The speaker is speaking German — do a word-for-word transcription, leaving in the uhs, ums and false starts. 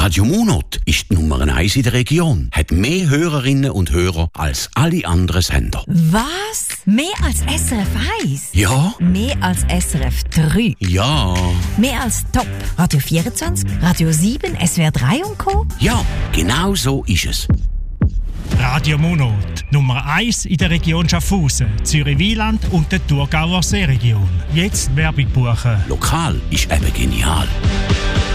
Radio Monat ist die Nummer eins in der Region, hat mehr Hörerinnen und Hörer als alle anderen Sender. Was? Mehr als S R F eins? Ja. Mehr als S R F drei? Ja. Mehr als Top? Radio vierundzwanzig, Radio sieben, S W R drei und Co.? Ja, genau so ist es. Radio Monat, Nummer eins in der Region Schaffhausen, Zürich-Wieland und der Thurgauer Seeregion. Jetzt Werbung buchen. Lokal ist eben genial.